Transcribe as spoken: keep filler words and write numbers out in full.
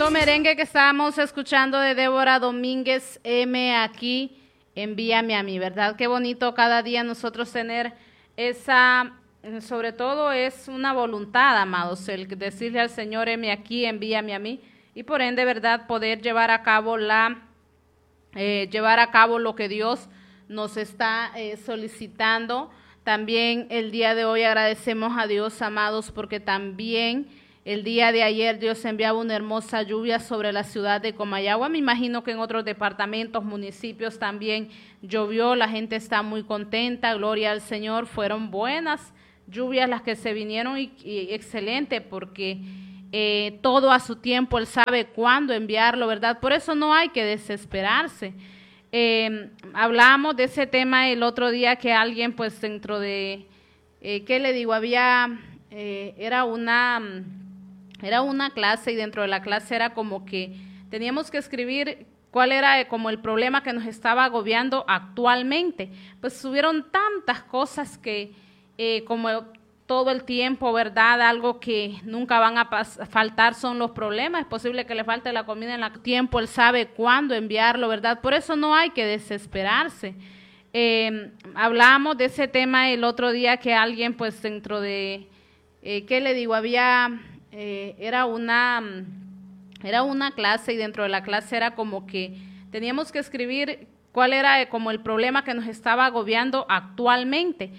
bonito merengue que estábamos escuchando de Débora Domínguez, M aquí, envíame a mí, ¿verdad? Qué bonito cada día nosotros tener esa, sobre todo es una voluntad, amados, el decirle al Señor, M aquí, envíame a mí, y por ende, ¿verdad? Poder llevar a cabo la, eh, llevar a cabo lo que Dios nos está eh, solicitando. También el día de hoy agradecemos a Dios, amados, porque también el día de ayer Dios enviaba una hermosa lluvia sobre la ciudad de Comayagua. Me imagino que en otros departamentos, municipios también llovió. La gente está muy contenta, gloria al Señor. Fueron buenas lluvias las que se vinieron y, y excelente porque eh, todo a su tiempo, Él sabe cuándo enviarlo, ¿verdad? Por eso no hay que desesperarse. Eh, hablábamos de ese tema el otro día que alguien pues dentro de, eh, ¿qué le digo? Había, eh, era una... Era una clase y dentro de la clase era como que teníamos que escribir cuál era como el problema que nos estaba agobiando actualmente. Pues hubieron tantas cosas que eh, como todo el tiempo, ¿verdad? Algo que nunca van a faltar son los problemas. Es posible que le falte la comida en el tiempo, Él sabe cuándo enviarlo, ¿verdad? Por eso no hay que desesperarse. Eh, hablábamos de ese tema el otro día que alguien pues dentro de, eh, ¿qué le digo? Había... Eh, era una era una clase y dentro de la clase era como que teníamos que escribir cuál era como el problema que nos estaba agobiando actualmente.